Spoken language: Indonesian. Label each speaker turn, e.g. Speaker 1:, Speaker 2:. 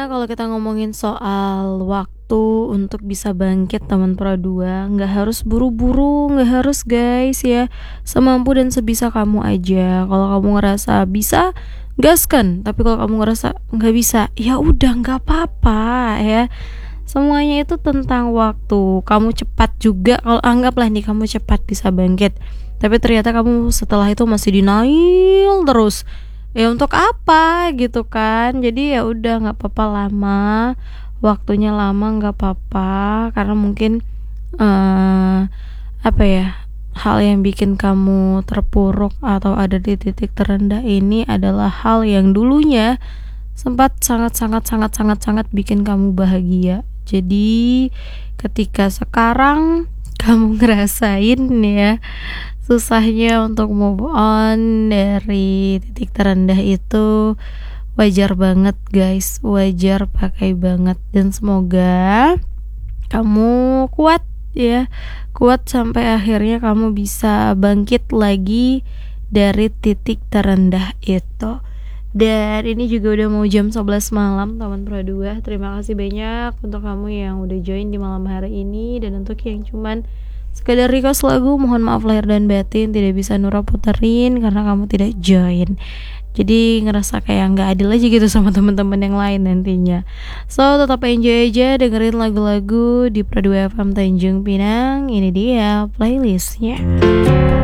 Speaker 1: kalau kita ngomongin soal waktu untuk bisa bangkit teman Pro 2, nggak harus buru-buru, nggak harus guys ya. Semampu dan sebisa kamu aja. Kalau kamu ngerasa bisa, gaskan. Tapi kalau kamu ngerasa nggak bisa, ya udah nggak apa-apa ya. Semuanya itu tentang waktu. Kamu cepat juga, kalau anggaplah nih kamu cepat bisa bangkit. Tapi ternyata kamu setelah itu masih denial terus. Ya untuk apa gitu kan? Jadi ya udah nggak apa-apa lama, waktunya lama nggak apa-apa karena mungkin apa ya, hal yang bikin kamu terpuruk atau ada di titik terendah ini adalah hal yang dulunya sempat sangat bikin kamu bahagia. Jadi ketika sekarang kamu ngerasain ya susahnya untuk move on dari titik terendah itu, wajar banget guys, wajar pakai banget. Dan semoga kamu kuat ya, kuat sampai akhirnya kamu bisa bangkit lagi dari titik terendah itu. Dan ini juga udah mau jam 11 malam teman Pro 2. Terima kasih banyak untuk kamu yang udah join di malam hari ini. Dan untuk yang cuman sekedar request lagu, mohon maaf lahir dan batin tidak bisa Nura puterin karena kamu tidak join. Jadi ngerasa kayak gak adil aja gitu sama teman-teman yang lain nantinya. So tetap enjoy aja dengerin lagu-lagu di Pro 2 FM Tanjung Pinang. Ini dia playlistnya.